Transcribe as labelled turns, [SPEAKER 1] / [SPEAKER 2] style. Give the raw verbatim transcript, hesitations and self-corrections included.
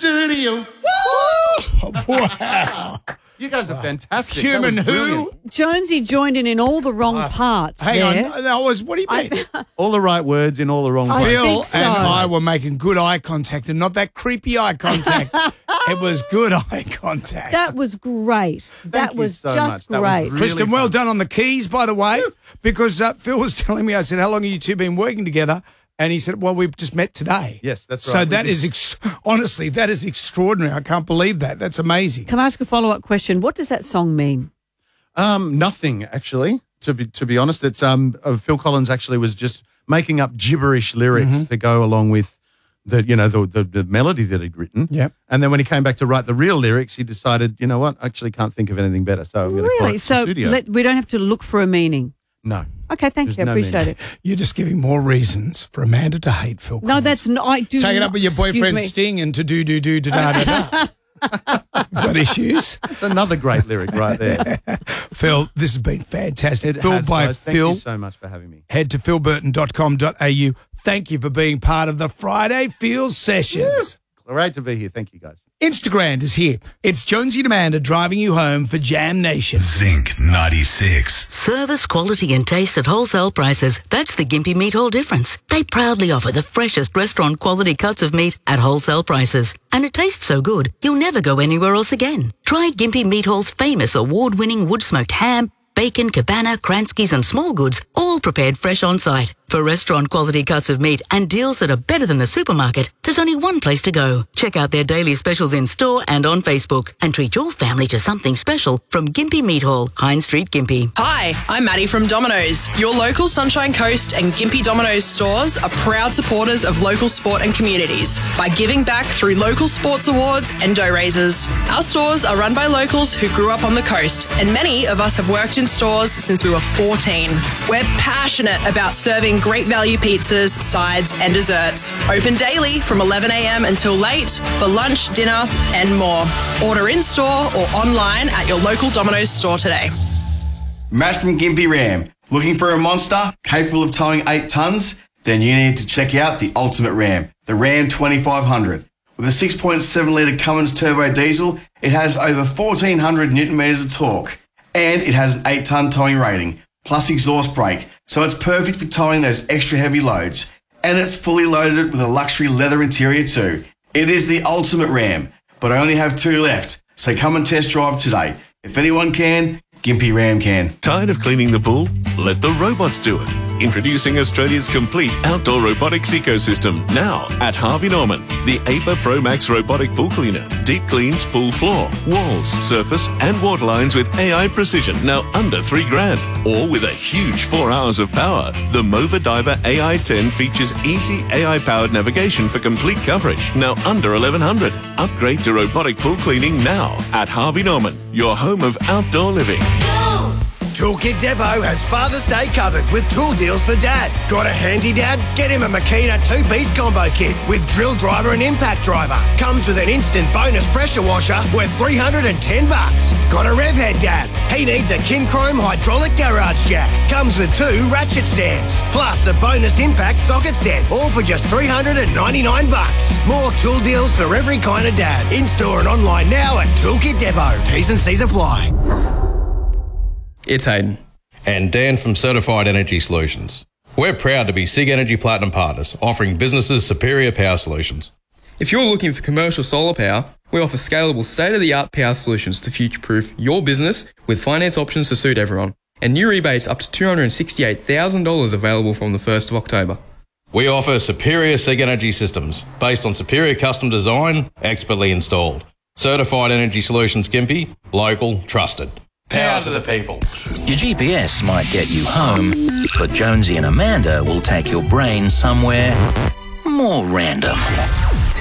[SPEAKER 1] studio.
[SPEAKER 2] Wow.
[SPEAKER 1] You guys are fantastic.
[SPEAKER 2] Human
[SPEAKER 1] That was
[SPEAKER 2] who?
[SPEAKER 1] brilliant.
[SPEAKER 3] Jonesy joined in in all the wrong
[SPEAKER 2] Uh,
[SPEAKER 3] parts
[SPEAKER 2] Hang
[SPEAKER 3] there.
[SPEAKER 2] on. I was, what do you mean?
[SPEAKER 3] I,
[SPEAKER 1] All the right words in all the wrong
[SPEAKER 3] I
[SPEAKER 1] places.
[SPEAKER 2] Phil
[SPEAKER 3] think so.
[SPEAKER 2] and I were making good eye contact and not that creepy eye contact. It was good eye contact.
[SPEAKER 3] that was great. that
[SPEAKER 1] you
[SPEAKER 3] was
[SPEAKER 1] so
[SPEAKER 3] just
[SPEAKER 1] much. That was
[SPEAKER 3] great.
[SPEAKER 1] really
[SPEAKER 2] Kristen, well
[SPEAKER 1] fun.
[SPEAKER 2] done on the keys, by the way, because uh, Phil was telling me, I said, how long have you two been working together? And he said, well, we've just met today.
[SPEAKER 1] Yes, that's
[SPEAKER 2] So
[SPEAKER 1] right. We
[SPEAKER 2] that
[SPEAKER 1] did.
[SPEAKER 2] is, ex- honestly, that is extraordinary. I can't believe that. That's amazing.
[SPEAKER 3] Can I ask a follow-up question? What does that song mean?
[SPEAKER 1] Um, nothing actually. To be to be honest, it's um uh, Phil Collins actually was just making up gibberish lyrics
[SPEAKER 2] Mm-hmm.
[SPEAKER 1] to go along with the you know the, the the melody that he'd written.
[SPEAKER 2] Yep.
[SPEAKER 1] And then when he came back to write the real lyrics, he decided, you know what, I actually can't think of anything better, so I'm going to call
[SPEAKER 3] Really?
[SPEAKER 1] it
[SPEAKER 3] So
[SPEAKER 1] Studio.
[SPEAKER 3] let, we don't have to look for a meaning.
[SPEAKER 1] no.
[SPEAKER 3] Okay, thank
[SPEAKER 1] There's
[SPEAKER 3] you. I
[SPEAKER 1] no
[SPEAKER 3] appreciate
[SPEAKER 1] meaning.
[SPEAKER 3] it.
[SPEAKER 2] You're just giving more reasons for Amanda to hate Phil Collins.
[SPEAKER 3] No, that's not. I do.
[SPEAKER 2] Take it
[SPEAKER 3] not,
[SPEAKER 2] up with your
[SPEAKER 3] excuse
[SPEAKER 2] boyfriend
[SPEAKER 3] me.
[SPEAKER 2] Sting and to do, do, do, da, da, da, da. Got issues?
[SPEAKER 1] It's another great lyric right there.
[SPEAKER 2] Phil, this has been fantastic.
[SPEAKER 1] It
[SPEAKER 2] Phil
[SPEAKER 1] has,
[SPEAKER 2] by
[SPEAKER 1] guys. Thank
[SPEAKER 2] Phil.
[SPEAKER 1] you so much for having me.
[SPEAKER 2] Head to phil burton dot com dot a u. Thank you for being part of the Friday Feels Sessions.
[SPEAKER 1] Great to be here. Thank you, guys.
[SPEAKER 2] Instagram is here. It's Jonesy and Amanda driving you home for Jam Nation.
[SPEAKER 4] Zinc ninety-six.
[SPEAKER 5] Service, quality and taste at wholesale prices. That's the Gympie Meat Hall difference. They proudly offer the freshest restaurant quality cuts of meat at wholesale prices. And it tastes so good, you'll never go anywhere else again. Try Gympie Meat Hall's famous award-winning wood-smoked ham, bacon, cabana, Kranskis and small goods, all prepared fresh on site. For restaurant quality cuts of meat and deals that are better than the supermarket, there's only one place to go. Check out their daily specials in store and on Facebook and treat your family to something special from Gympie Meat Hall, Hines Street, Gympie.
[SPEAKER 6] Hi, I'm Maddie from Domino's. Your local Sunshine Coast and Gympie Domino's stores are proud supporters of local sport and communities by giving back through local sports awards and dough raises. Our stores are run by locals who grew up on the coast, and many of us have worked in stores since we were fourteen. We're passionate about serving great value pizzas, sides and desserts. Open daily from eleven a.m. until late for lunch, dinner and more. Order in store or online at your local Domino's store today.
[SPEAKER 7] Matt from Gympie Ram. Looking for a monster capable of towing eight tonnes? Then you need to check out the ultimate Ram, the Ram twenty-five hundred. With a six point seven litre Cummins turbo diesel, it has over fourteen hundred newton metres of torque. And it has an eight tonne towing rating, plus exhaust brake, so it's perfect for towing those extra heavy loads. And it's fully loaded with a luxury leather interior too. It is the ultimate Ram, but I only have two left, so come and test drive today. If anyone can, Gympie Ram can.
[SPEAKER 8] Tired of cleaning the pool? Let the robots do it. Introducing Australia's complete outdoor robotics ecosystem now at Harvey Norman. The A P A Pro Max robotic pool cleaner. Deep cleans pool floor, walls, surface and water lines with A I precision, now under three grand. Or with a huge four hours of power. The Mova Diver A I ten features easy A I-powered navigation for complete coverage, now under eleven hundred. Upgrade to robotic pool cleaning now at Harvey Norman, your home of outdoor living.
[SPEAKER 9] Toolkit Depot has Father's Day covered with tool deals for Dad. Got a handy dad? Get him a Makita two-piece combo kit with drill driver and impact driver. Comes with an instant bonus pressure washer worth three hundred ten bucks. Got a rev head dad? He needs a Kinchrome hydraulic garage jack. Comes with two ratchet stands. Plus a bonus impact socket set, all for just three hundred ninety-nine bucks. More tool deals for every kind of dad. In-store and online now at Toolkit Depot. T's and C's apply.
[SPEAKER 10] It's Hayden.
[SPEAKER 11] And Dan from Certified Energy Solutions. We're proud to be SIG Energy Platinum partners, offering businesses superior power solutions.
[SPEAKER 10] If you're looking for commercial solar power, we offer scalable state-of-the-art power solutions to future-proof your business with finance options to suit everyone. And new rebates up to two hundred sixty-eight thousand dollars available from the first of October.
[SPEAKER 11] We offer superior SIG Energy systems based on superior custom design, expertly installed. Certified Energy Solutions Gympie, local, trusted.
[SPEAKER 12] Power to the people. Your G P S might get you home, but Jonesy and Amanda will take your brain somewhere more random.